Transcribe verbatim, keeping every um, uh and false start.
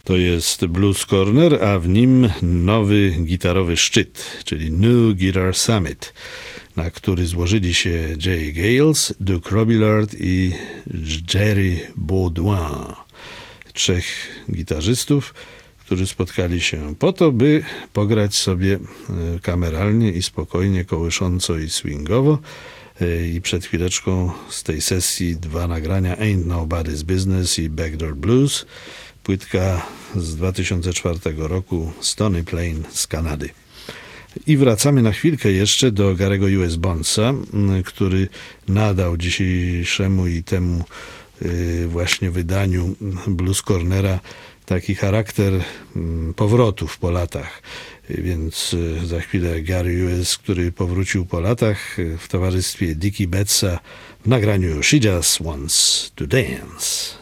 To jest Blues Corner, a w nim nowy gitarowy szczyt, czyli New Guitar Summit, na który złożyli się Jay Gales, Duke Robillard i Jerry Baudouin. Trzech gitarzystów, którzy spotkali się po to, by pograć sobie kameralnie i spokojnie, kołysząco i swingowo. I przed chwileczką z tej sesji dwa nagrania Ain't Nobody's Business i Backdoor Blues. Płytka z dwa tysiące czwartego roku Stony Plain z Kanady. I wracamy na chwilkę jeszcze do Gary'ego U S Bondsa, który nadał dzisiejszemu i temu właśnie wydaniu Blues Cornera taki charakter powrotów po latach. Więc za chwilę Gary U S, który powrócił po latach w towarzystwie Dickie Betsa w nagraniu She Just Wants to Dance.